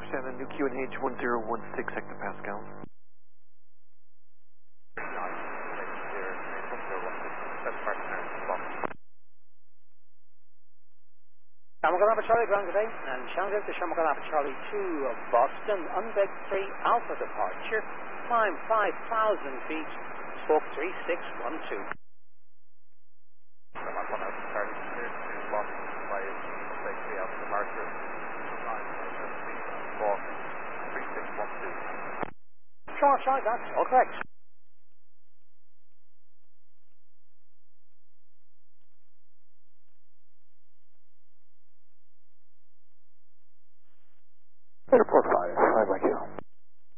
stand on new QNH 1016 hectopascals. Shamrock Charlie ground today, and Shamrock to Shamrock Charlie 2 of Boston, unbed 3 Alpha departure, climb 5,000 feet, spoke 3612. Shamrock 1 Alpha Charlie 2 to Boston, 5, unbed 3 Alpha departure, climb 5,000 feet, spoke 3612. Shamrock Charlie, that's all correct.